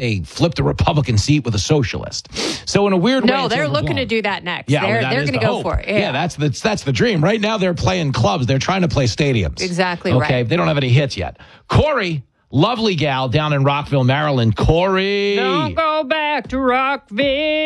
they flipped a Republican seat with a socialist. So in a weird way, No, they're looking to do that next. Yeah, they're going to go for it. Yeah, that's the dream. Right now, they're playing clubs. They're trying to play stadiums. Exactly right. Okay, right. they don't have any hits yet. Corey, lovely gal down in Rockville, Maryland. Corey. Don't go back to Rockville.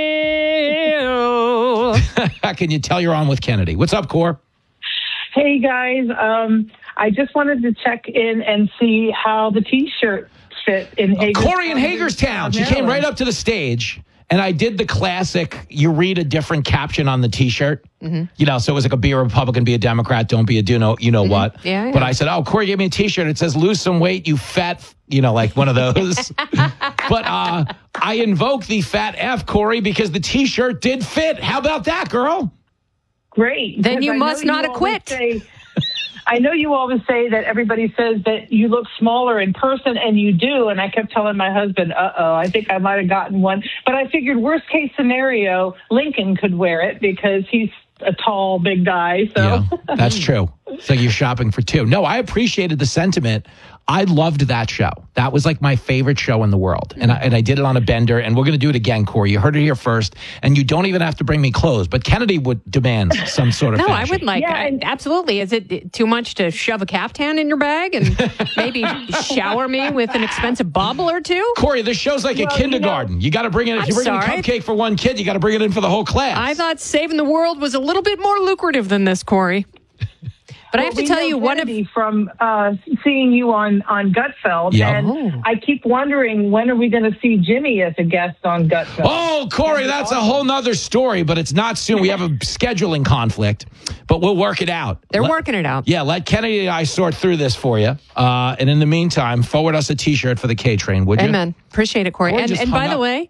Can you tell you're on with Kennedy? What's up, Cor? Hey, guys. I just wanted to check in and see how the T-shirt fit in Hagerstown. Corey in Hagerstown. She came right up to the stage, and I did the classic, you read a different caption on the T-shirt. Mm-hmm. You know, so it was like a be a Republican, be a Democrat, don't be a what. Yeah. But I said, Corey gave me a T-shirt. It says, lose some weight, you fat, like one of those. But I invoke the fat F, Corey, because the T-shirt did fit. How about that, girl? Great. Then you must not acquit. I know you always say that everybody says that you look smaller in person, and you do. And I kept telling my husband, I think I might have gotten one. But I figured worst case scenario, Lincoln could wear it because he's a tall, big guy. So yeah, that's true. So you're shopping for two. No, I appreciated the sentiment. I loved that show. That was like my favorite show in the world. And I did it on a bender, and we're going to do it again, Corey. You heard it here first, and you don't even have to bring me clothes. But Kennedy would demand some sort of No, fashion. I would like absolutely. Is it too much to shove a caftan in your bag and maybe shower me with an expensive bauble or two? Corey, this show's like a kindergarten. You got to bring it. If you bring in a cupcake for one kid, you got to bring it in for the whole class. I thought saving the world was a little bit more lucrative than this, Corey. But I have to tell you, from seeing you on Gutfeld, and I keep wondering, when are we going to see Jimmy as a guest on Gutfeld? Oh, Corey, that's a whole nother story, but it's not soon. We have a scheduling conflict, but we'll work it out. They're working it out. Yeah, let Kennedy and I sort through this for you. And in the meantime, forward us a T-shirt for the K-Train, would you? Amen. Appreciate it, Corey. And by the way,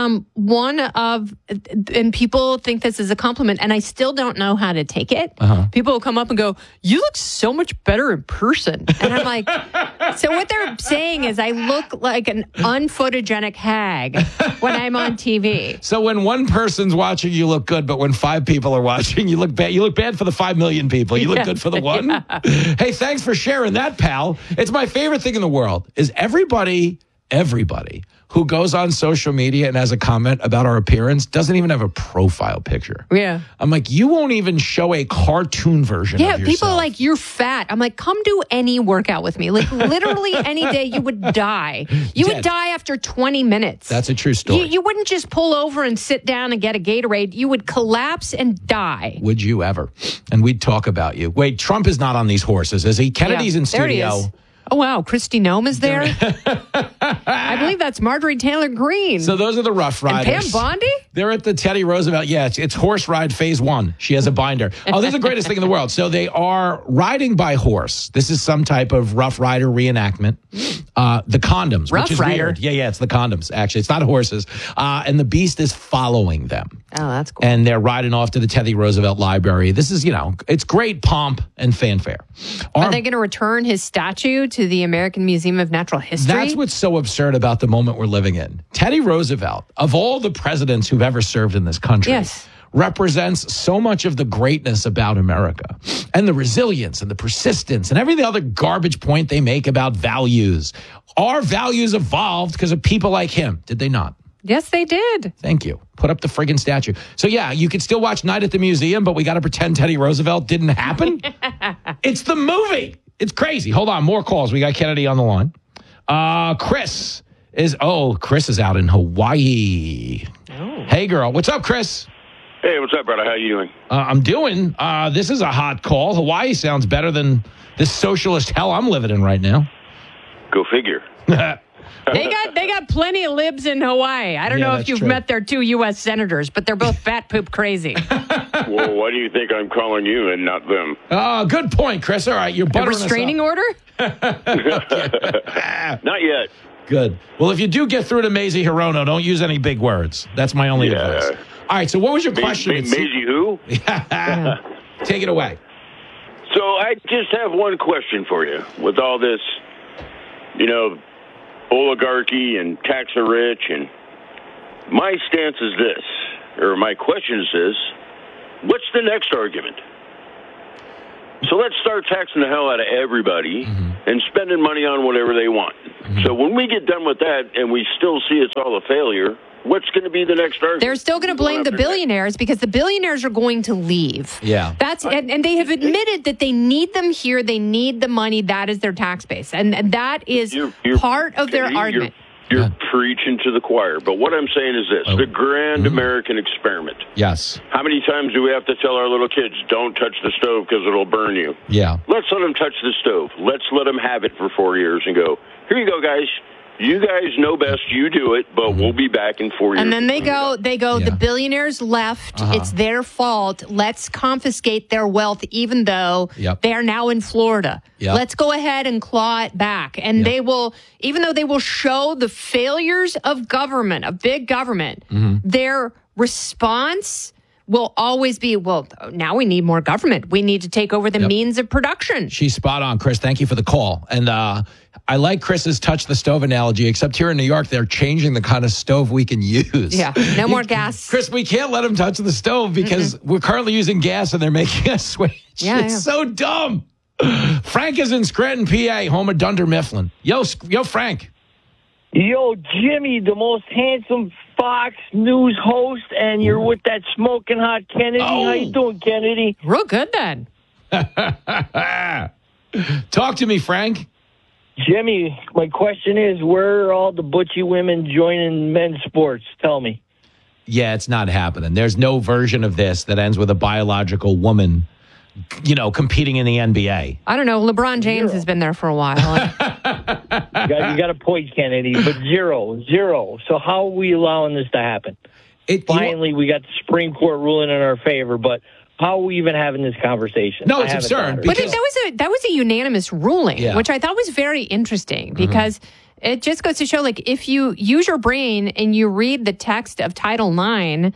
and people think this is a compliment, and I still don't know how to take it. People will come up and go, you look so much better in person. And I'm like, so what they're saying is I look like an unphotogenic hag when I'm on TV. So when one person's watching, you look good, but when 5 people are watching, you look bad. You look bad for the 5 million people. You look good for the one. Yeah. Hey, thanks for sharing that, pal. It's my favorite thing in the world is everybody who goes on social media and has a comment about our appearance doesn't even have a profile picture. Yeah. I'm like, you won't even show a cartoon version of yourself. Yeah, people are like, you're fat. I'm like, come do any workout with me. Like, literally any day you would die. You would die after 20 minutes. That's a true story. You wouldn't just pull over and sit down and get a Gatorade. You would collapse and die. Would you ever? And we'd talk about you. Wait, Trump is not on these horses, is he? Kennedy's in studio. There he is. Oh, wow. Kristi Noem is there. I believe that's Marjorie Taylor Greene. So those are the Rough Riders. And Pam Bondi? They're at the Teddy Roosevelt. Yeah, it's horse ride phase 1. She has a binder. Oh, this is the greatest thing in the world. So they are riding by horse. This is some type of Rough Rider reenactment. The condoms, Rough which is Rider. weird. Yeah, it's the condoms, actually. It's not horses. And the beast is following them. Oh, that's cool. And they're riding off to the Teddy Roosevelt Library. This is, it's great pomp and fanfare. Are they going to return his statue to the American Museum of Natural History? That's what's so absurd about the moment we're living in. Teddy Roosevelt, of all the presidents who've ever served in this country, represents so much of the greatness about America and the resilience and the persistence and every other garbage point they make about values. Our values evolved because of people like him, did they not? Yes, they did. Thank you. Put up the friggin' statue. So, yeah, you could still watch Night at the Museum, but we got to pretend Teddy Roosevelt didn't happen? It's the movie. It's crazy. Hold on. More calls. We got Kennedy on the line. Chris is out in Hawaii. Oh. Hey, girl. What's up, Chris? Hey, what's up, brother? How you doing? I'm doing. This is a hot call. Hawaii sounds better than this socialist hell I'm living in right now. Go figure. They got plenty of libs in Hawaii. I don't know if you've met their 2 U.S. senators, but they're both fat poop crazy. Well, why do you think I'm calling you and not them? Good point, Chris. All right, you're buttering us up. A restraining order? Not yet. Good. Well, if you do get through to Mazie Hirono, don't use any big words. That's my only advice. All right, so what was your question? Mazie who? Take it away. So I just have one question for you. With all this, oligarchy and tax the rich, and my stance is this, or my question is this: what's the next argument? So let's start taxing the hell out of everybody and spending money on whatever they want. So when we get done with that and we still see it's all a failure, what's going to be the next argument? They're still going to blame the billionaires because the billionaires are going to leave. Yeah. And they have admitted that they need them here. They need the money. That is their tax base. And that is part of their argument. You're preaching to the choir. But what I'm saying is this, the grand American experiment. Yes. How many times do we have to tell our little kids, don't touch the stove because it'll burn you? Yeah. Let's let them touch the stove. Let's let them have it for 4 years and go, here you go, guys. You guys know best. You do it, but we'll be back in 4 years. And then they go, the billionaires left. It's their fault. Let's confiscate their wealth, even though they are now in Florida. Let's go ahead and claw it back. And they will, even though they will show the failures of government, of big government, their response will always be, well, now we need more government. We need to take over the means of production. She's spot on, Chris. Thank you for the call. And I like Chris's touch the stove analogy, except here in New York, they're changing the kind of stove we can use. Yeah, no more gas. Chris, we can't let them touch the stove because we're currently using gas and they're making us switch. It's so dumb. Frank is in Scranton, PA, home of Dunder Mifflin. Yo, Frank. Yo, Jimmy, the most handsome Fox News host, and you're with that smoking hot Kennedy. How you doing, Kennedy? Real good, then. Talk to me, Frank. Jimmy, my question is, where are all the butchy women joining men's sports? Tell me. Yeah, it's not happening. There's no version of this that ends with a biological woman, competing in the NBA. I don't know. LeBron James has been there for a while. You got a point, Kennedy, but zero. So how are we allowing this to happen? Finally, we got the Supreme Court ruling in our favor, but how are we even having this conversation? No, it's absurd. But that was a unanimous ruling, which I thought was very interesting because it just goes to show, like, if you use your brain and you read the text of Title IX,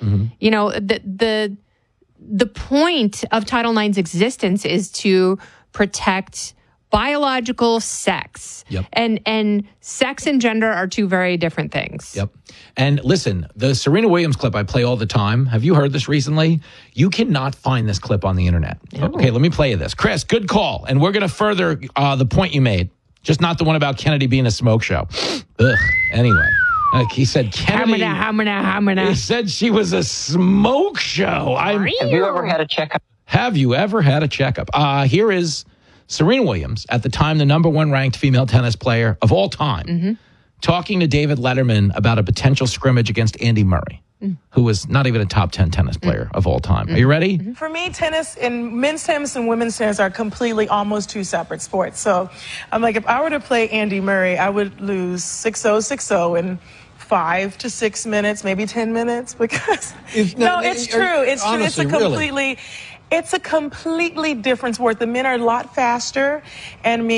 the point of Title IX's existence is to protect biological sex. And sex and gender are two very different things. And listen, the Serena Williams clip I play all the time. Have you heard this recently? You cannot find this clip on the internet. Okay, let me play you this. Chris, good call. And we're going to further the point you made. Just not the one about Kennedy being a smoke show. Anyway. Like he said, Kennedy. He said she was a smoke show. Have you ever had a checkup? Have you ever had a checkup? Here is Serena Williams, at the time the number one ranked female tennis player of all time, talking to David Letterman about a potential scrimmage against Andy Murray, who was not even a top 10 tennis player of all time. Are you ready? For me, men's tennis and women's tennis are completely almost two separate sports. So I'm like, if I were to play Andy Murray, I would lose 6-0, 6-0 in 5 to 6 minutes, maybe 10 minutes, because it's true. It's honestly, true. It's a completely different sport. The men are a lot faster, and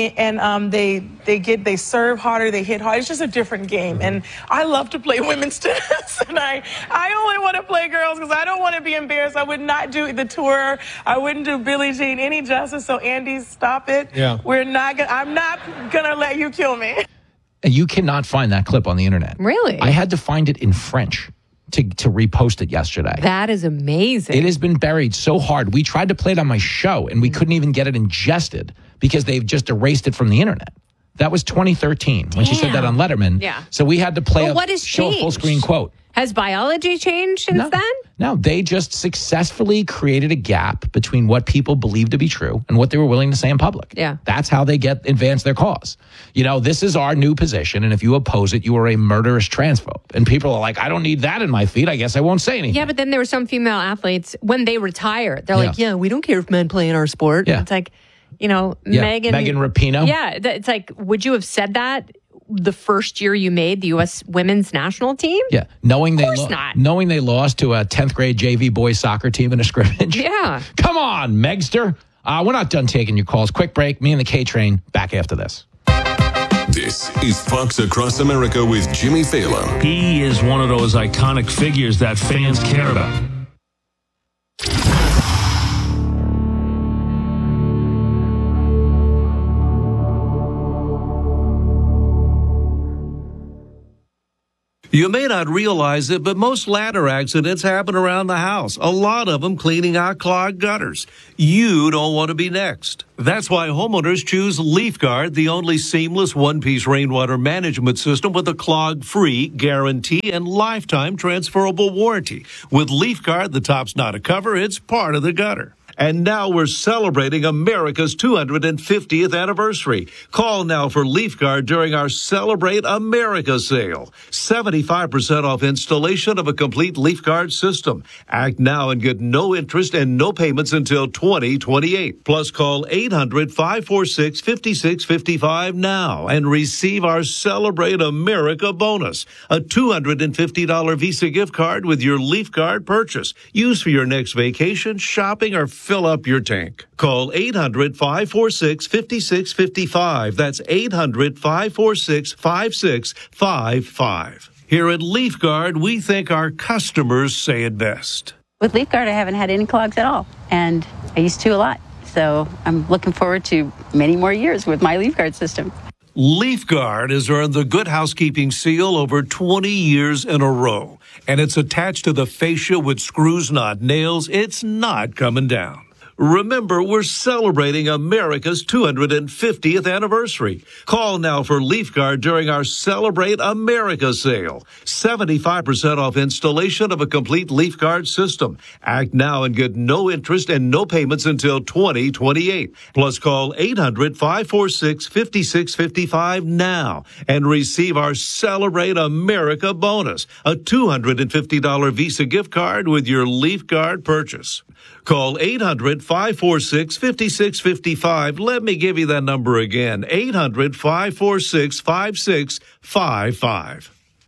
they serve harder, they hit hard. It's just a different game, and I love to play women's tennis, and I only want to play girls because I don't want to be embarrassed. I would not do the tour. I wouldn't do Billie Jean any justice. So Andy, stop it. I'm not gonna let you kill me. And you cannot find that clip on the internet. Really? I had to find it in French to repost it yesterday. That is amazing. It has been buried so hard. We tried to play it on my show, and we couldn't even get it ingested because they've just erased it from the internet. That was 2013 when she said that on Letterman. So we had to play a full screen quote. Has biology changed since then? No, they just successfully created a gap between what people believe to be true and what they were willing to say in public. That's how they advance their cause. This is our new position, and if you oppose it, you are a murderous transphobe. And people are like, I don't need that in my feed. I guess I won't say anything. Yeah, but then there were some female athletes, when they retire, they're like, we don't care if men play in our sport. It's like, Megan Rapinoe. Yeah, it's like, would you have said that the first year you made the U.S. women's national team? Yeah, knowing they lost to a 10th grade JV boys soccer team in a scrimmage. Yeah. Come on, Megster. We're not done taking your calls. Quick break. Me and the K-Train back after this. This is Fox Across America with Jimmy Fallon. He is one of those iconic figures that fans care about. You may not realize it, but most ladder accidents happen around the house. A lot of them cleaning out clogged gutters. You don't want to be next. That's why homeowners choose LeafGuard, the only seamless one-piece rainwater management system with a clog-free guarantee and lifetime transferable warranty. With LeafGuard, the top's not a cover, it's part of the gutter. And now we're celebrating America's 250th anniversary. Call now for LeafGuard during our Celebrate America sale. 75% off installation of a complete LeafGuard system. Act now and get no interest and no payments until 2028. Plus call 800-546-5655 now and receive our Celebrate America bonus. A $250 Visa gift card with your LeafGuard purchase. Use for your next vacation, shopping, or fill up your tank. Call 800-546-5655. That's 800-546-5655. Here at LeafGuard, we think our customers say it best. With LeafGuard, I haven't had any clogs at all, and I used to a lot. So I'm looking forward to many more years with my LeafGuard system. LeafGuard has earned the Good Housekeeping seal over 20 years in a row, and it's attached to the fascia with screws, not nails. It's not coming down. Remember, we're celebrating America's 250th anniversary. Call now for LeafGuard during our Celebrate America sale. 75% off installation of a complete LeafGuard system. Act now and get no interest and no payments until 2028. Plus call 800-546-5655 now and receive our Celebrate America bonus, a $250 Visa gift card with your LeafGuard purchase. Call 800-546-5655. Let me give you that number again, 800-546-5655.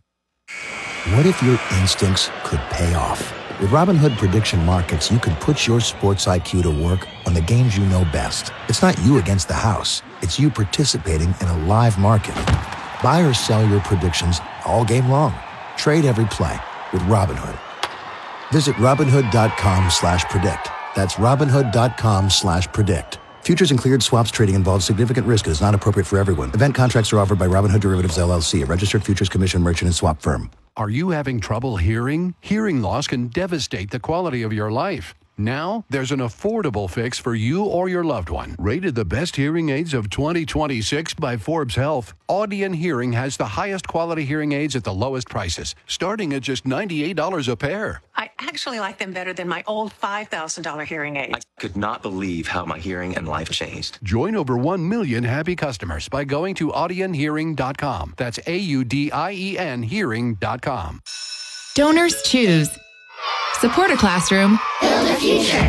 What if your instincts could pay off? With Robinhood Prediction Markets, you could put your sports IQ to work on the games you know best. It's not you against the house. It's you participating in a live market. Buy or sell your predictions all game long. Trade every play with Robinhood. Visit Robinhood.com/predict. That's Robinhood.com/predict. Futures and cleared swaps trading involves significant risk and is not appropriate for everyone. Event contracts are offered by Robinhood Derivatives LLC, a registered futures commission merchant and swap firm. Are you having trouble hearing? Hearing loss can devastate the quality of your life. Now, there's an affordable fix for you or your loved one. Rated the best hearing aids of 2026 by Forbes Health, Audion Hearing has the highest quality hearing aids at the lowest prices, starting at just $98 a pair. I actually like them better than my old $5,000 hearing aids. I could not believe how my hearing and life changed. Join over 1 million happy customers by going to audionhearing.com. That's AUDIEN hearing.com. Donors choose. Support a classroom. Build a future.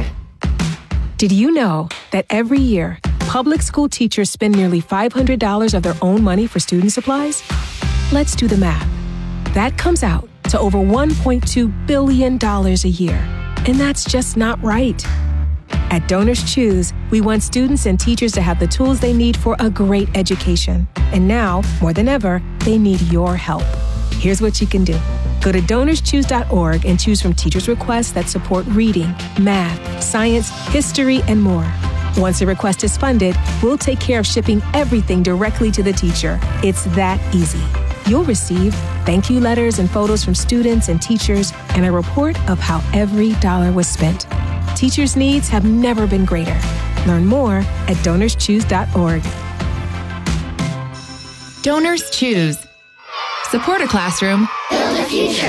Did you know that every year, public school teachers spend nearly $500 of their own money for student supplies? Let's do the math. That comes out to over $1.2 billion a year. And that's just not right. At Donors Choose, we want students and teachers to have the tools they need for a great education. And now, more than ever, they need your help. Here's what you can do. Go to DonorsChoose.org and choose from teachers' requests that support reading, math, science, history, and more. Once a request is funded, we'll take care of shipping everything directly to the teacher. It's that easy. You'll receive thank you letters and photos from students and teachers and a report of how every dollar was spent. Teachers' needs have never been greater. Learn more at DonorsChoose.org. Donors Choose. Support a classroom. Build a future.